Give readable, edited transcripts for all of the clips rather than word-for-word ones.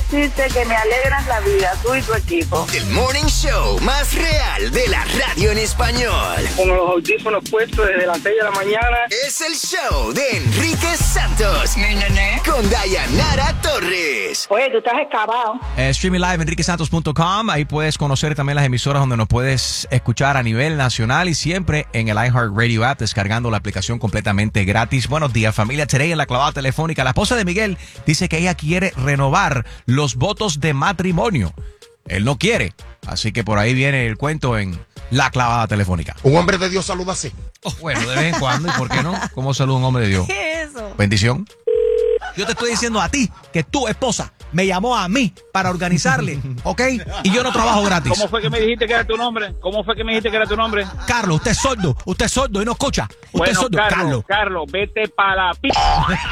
decirte que me alegras la vida, tú y tu equipo. El morning show más real de la radio en español. Con los audífonos puestos desde las 6 de la mañana. Es el show de Enrique Santos. Con Dayanara Torres. Oye, tú estás excavado. Streaming live, enriquesantos.com. Ahí puedes conocer también las emisoras donde nos puedes escuchar a nivel nacional y siempre en el iHeartRadio app, descargando la aplicación completamente gratis. Buenos días, familia. Today en la clavada telefónica. La esposa de Miguel dice que ella quiere renovar los votos de matrimonio. Él no quiere. Así que por ahí viene el cuento en la clavada telefónica. Un hombre de Dios saluda así. Bueno, de vez en cuando. ¿Y por qué no? ¿Cómo saluda un hombre de Dios? ¿Qué es eso? Bendición. Yo te estoy diciendo a ti que tu esposa me llamó a mí para organizarle, ¿ok? Y yo no trabajo gratis. ¿Cómo fue que me dijiste que era tu nombre? Carlos, usted es sordo y no escucha. Usted es sordo. Carlos, vete para la p...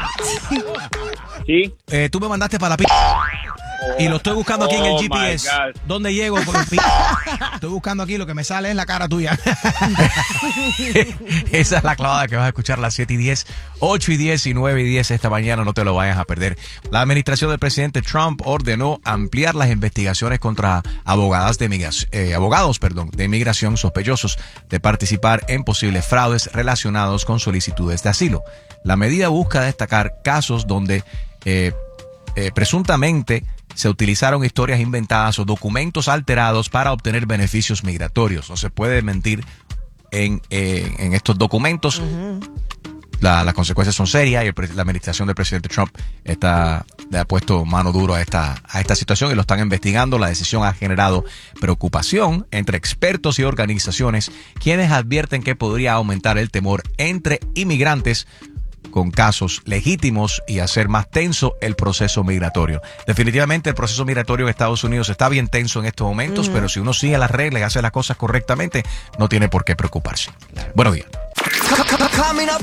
¿Sí? Tú me mandaste para la y lo estoy buscando aquí en el GPS. ¿Dónde llego? Estoy buscando aquí, lo que me sale es la cara tuya. Esa es la clavada que vas a escuchar a las 7 y 10, 8 y 10 y 9 y 10 esta mañana. No te lo vayas a perder. La administración del presidente Trump ordenó ampliar las investigaciones contra abogados de inmigración sospechosos de participar en posibles fraudes relacionados con solicitudes de asilo. La medida busca destacar casos donde presuntamente se utilizaron historias inventadas o documentos alterados para obtener beneficios migratorios. No se puede mentir en estos documentos. Las consecuencias son serias y la administración del presidente Trump le ha puesto mano duro a esta situación y lo están investigando. La decisión ha generado preocupación entre expertos y organizaciones, quienes advierten que podría aumentar el temor entre inmigrantes con casos legítimos y hacer más tenso el proceso migratorio. Definitivamente el proceso migratorio en Estados Unidos está bien tenso en estos momentos, pero si uno sigue las reglas y hace las cosas correctamente, no tiene por qué preocuparse. Claro. Buenos días. Coming up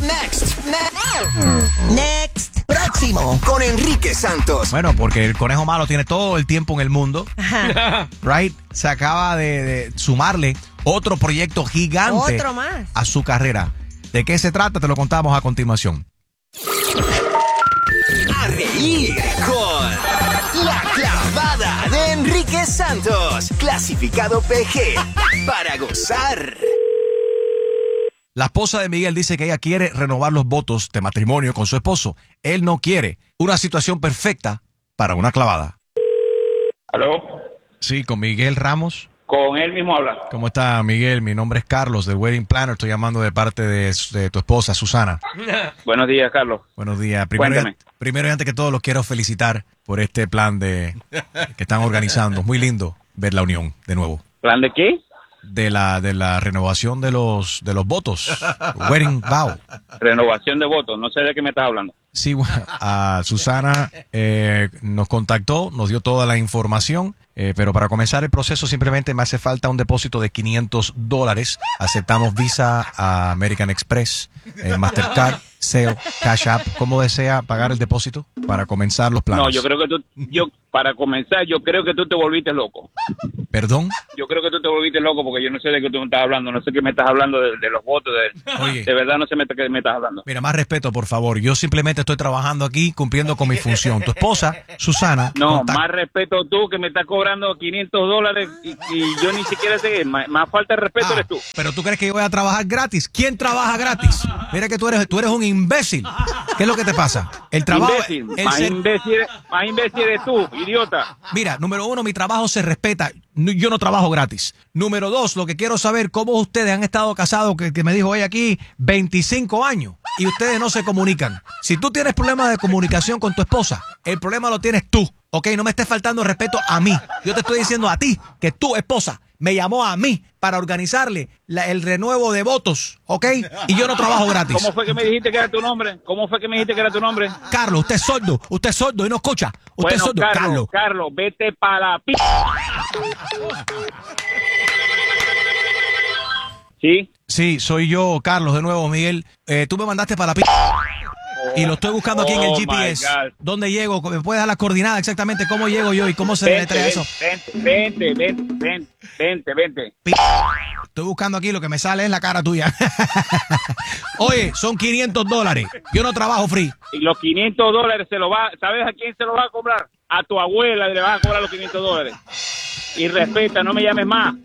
next. Próximo. Con Enrique Santos. Bueno, porque el conejo malo tiene todo el tiempo en el mundo. Right? Se acaba de sumarle otro proyecto gigante a su carrera. ¿De qué se trata? Te lo contamos a continuación. A reír con La Clavada de Enrique Santos. Clasificado PG. Para gozar. La esposa de Miguel dice que ella quiere renovar los votos de matrimonio con su esposo. Él no quiere. Una situación perfecta para una clavada. ¿Aló? Sí, con Miguel Ramos. Con él mismo habla. ¿Cómo está, Miguel? Mi nombre es Carlos, del Wedding Planner. Estoy llamando de parte de tu esposa, Susana. Buenos días, Carlos. Buenos días. Primero y antes que todo, los quiero felicitar por este plan que están organizando. Muy lindo ver la unión de nuevo. ¿Plan de qué? De la renovación de los votos. Wedding vow. Renovación de votos. No sé de qué me estás hablando. Sí, bueno, Susana nos contactó, nos dio toda la información. Pero para comenzar el proceso simplemente me hace falta un depósito de $500. Aceptamos Visa, American Express, Mastercard, Zelle, Cash App. ¿Cómo desea pagar el depósito para comenzar los planes? No, yo creo que para comenzar, yo creo que tú te volviste loco. ¿Perdón? Yo creo que tú te volviste loco porque yo no sé de qué tú me estás hablando. No sé qué me estás hablando de los votos. Oye, de verdad no sé de qué me estás hablando. Mira, más respeto, por favor. Yo simplemente estoy trabajando aquí cumpliendo con mi función. Tu esposa, Susana... No, más respeto tú que me estás cobrando $500 y yo ni siquiera sé. Más falta de respeto eres tú. Pero tú crees que yo voy a trabajar gratis. ¿Quién trabaja gratis? Mira que tú eres un imbécil. ¿Qué es lo que te pasa? El trabajo... Más imbécil eres tú, idiota. Mira, número uno, mi trabajo se respeta. Yo no trabajo gratis. Número dos, lo que quiero saber, cómo ustedes han estado casados, que me dijo hoy aquí, 25 años, y ustedes no se comunican. Si tú tienes problemas de comunicación con tu esposa, el problema lo tienes tú, ¿ok? No me estés faltando respeto a mí. Yo te estoy diciendo a ti que tu esposa me llamó a mí para organizarle el renuevo de votos, ¿ok? Y yo no trabajo gratis. ¿Cómo fue que me dijiste que era tu nombre? Carlos, usted es sordo y no escucha. Usted es sordo. Carlos, vete para la p... ¿Sí? Sí, soy yo, Carlos, de nuevo, Miguel. Tú me mandaste para la p... Y lo estoy buscando aquí en el GPS. ¿Dónde llego? ¿Me puedes dar las coordenadas exactamente? ¿Cómo llego yo y cómo se deletrea eso? Vente. Estoy buscando aquí, lo que me sale es la cara tuya. Oye, son $500. Yo no trabajo free. Y los $500 ¿sabes a quién se lo va a cobrar? a tu abuela le vas a cobrar los $500. Y respeta, no me llames más.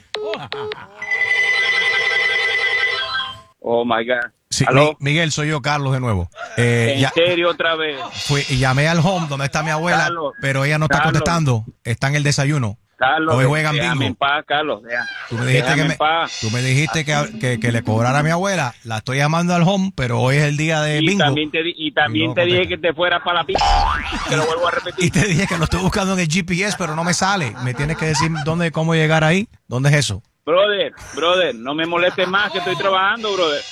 Oh my God. Sí, ¿Aló? Miguel, soy yo, Carlos, de nuevo. ¿En serio otra vez? Llamé al home donde está mi abuela, Carlos, pero ella no está Carlos. contestando. Está en el desayuno. Carlos, Hoy juegan déjame bingo. en paz, Carlos. Tú me dijiste, tú me dijiste que le cobrara a mi abuela. La estoy llamando al home, pero hoy es el día de bingo. Y también te dije que te fueras para la pista. Te lo vuelvo a repetir. Y te dije que lo estoy buscando en el GPS, pero no me sale. Me tienes que decir cómo llegar ahí. ¿Dónde es eso? Brother, no me molestes más que estoy trabajando, brother.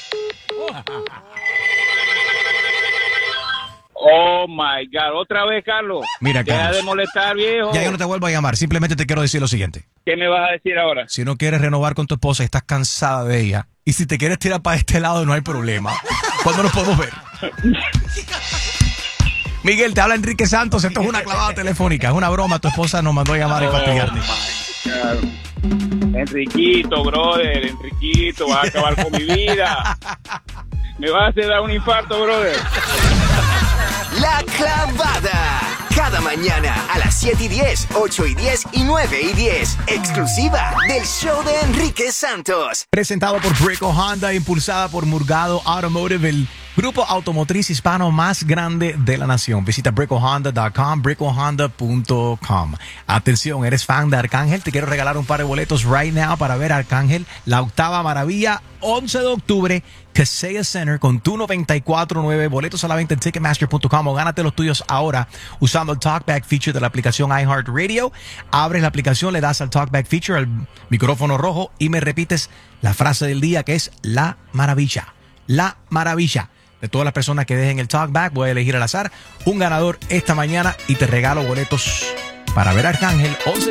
Oh my God, otra vez, Carlos. Mira, deja Carlos, de molestar, viejo. Ya yo no te vuelvo a llamar. Simplemente te quiero decir lo siguiente. ¿Qué me vas a decir ahora? Si no quieres renovar con tu esposa y estás cansada de ella, y si te quieres tirar para este lado, no hay problema. ¿Cuándo nos podemos ver? Miguel, te habla Enrique Santos. Esto es una clavada telefónica. Es una broma. Tu esposa nos mandó a llamar y fastidiarte. Enriquito, brother, Enriquito, vas a acabar con mi vida. Me vas a hacer dar un infarto, brother. La Clavada. Cada mañana a las 7:10, 8:10 y 9:10. Exclusiva del show de Enrique Santos. Presentado por Brico Honda, impulsada por Murgado Automotive, el grupo automotriz hispano más grande de la nación. Visita bricohonda.com, bricohonda.com. Atención, ¿eres fan de Arcángel? Te quiero regalar un par de boletos right now para ver a Arcángel, la octava maravilla, 11 de octubre, Kaseya Center, con tu 94.9. Boletos a la venta en Ticketmaster.com o gánate los tuyos ahora usando el Talkback Feature de la aplicación iHeartRadio. Abres la aplicación, le das al Talkback Feature, al micrófono rojo, y me repites la frase del día, que es la maravilla. La maravilla. De todas las personas que dejen el Talkback, voy a elegir al azar un ganador esta mañana y te regalo boletos para ver a Arcángel 11